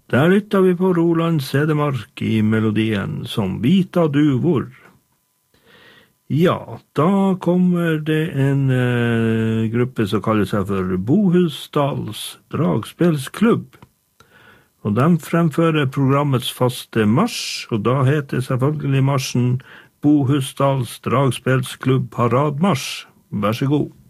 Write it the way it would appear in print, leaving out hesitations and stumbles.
Der lytter vi på Roland Sedemark I melodien Som vita du hvor. Ja, da kommer det en gruppe som kaller seg for Bohusdals Dragspelsklubb. Og de fremfører programmets faste marsj, og da heter selvfølgelig marsjen Bohusdals Dragspelsklubb Paradmarsj. Vær så god.